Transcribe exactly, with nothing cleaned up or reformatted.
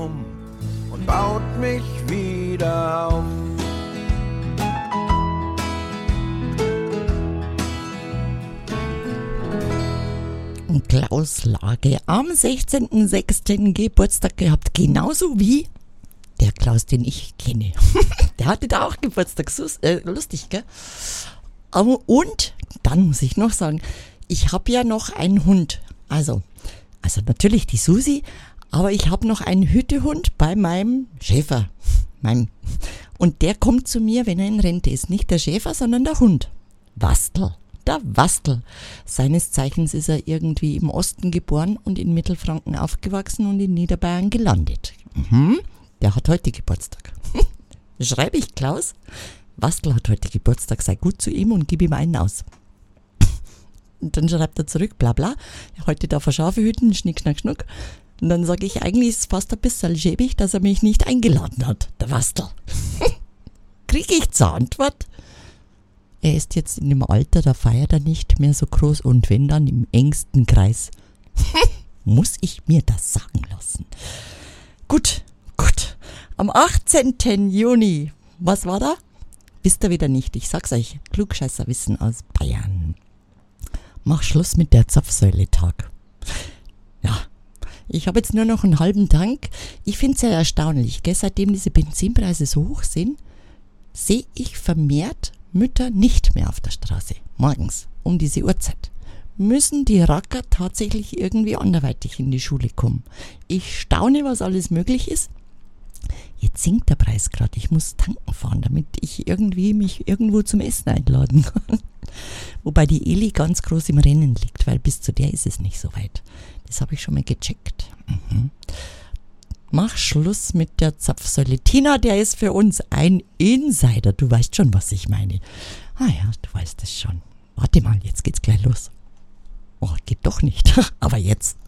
um und baut mich wieder auf. Klaus Lage am sechzehnten sechsten Geburtstag gehabt, genauso wie der Klaus, den ich kenne. Der hatte da auch Geburtstag, so, äh, lustig, gell? Aber und, dann muss ich noch sagen, ich habe ja noch einen Hund, also, also natürlich die Susi, aber ich habe noch einen Hütehund bei meinem Schäfer, mein, und der kommt zu mir, wenn er in Rente ist, nicht der Schäfer, sondern der Hund, Wastel. Der Wastel. Seines Zeichens ist er irgendwie im Osten geboren und in Mittelfranken aufgewachsen und in Niederbayern gelandet. Mhm. Der hat heute Geburtstag. Schreibe ich Klaus, Wastel hat heute Geburtstag, sei gut zu ihm und gib ihm einen aus. Und dann schreibt er zurück, bla bla, heute darf er Schafe hüten, schnick, schnack, schnuck. Und dann sage ich, eigentlich ist es fast ein bisschen schäbig, dass er mich nicht eingeladen hat, der Wastel. Kriege ich zur Antwort? Er ist jetzt in dem Alter, da feiert er nicht mehr so groß und wenn dann im engsten Kreis. Muss ich mir das sagen lassen. Gut, gut. Am achtzehnten Juni, was war da? Wisst ihr wieder nicht, ich sag's euch, Klugscheißerwissen aus Bayern. Mach Schluss mit der Zapfsäule-Tag. Ja, ich habe jetzt nur noch einen halben Tank. Ich finde es ja erstaunlich, gell? Seitdem diese Benzinpreise so hoch sind, sehe ich vermehrt Mütter nicht mehr auf der Straße, morgens um diese Uhrzeit. Müssen die Racker tatsächlich irgendwie anderweitig in die Schule kommen. Ich staune, was alles möglich ist. Jetzt sinkt der Preis gerade. Ich muss tanken fahren, damit ich irgendwie mich irgendwo zum Essen einladen kann. Wobei die Eli ganz groß im Rennen liegt, weil bis zu der ist es nicht so weit. Das habe ich schon mal gecheckt. Mhm. Mach Schluss mit der Zapfsäule. Tina, der ist für uns ein Insider. Du weißt schon, was ich meine. Ah ja, du weißt es schon. Warte mal, jetzt geht's gleich los. Oh, geht doch nicht. Aber jetzt.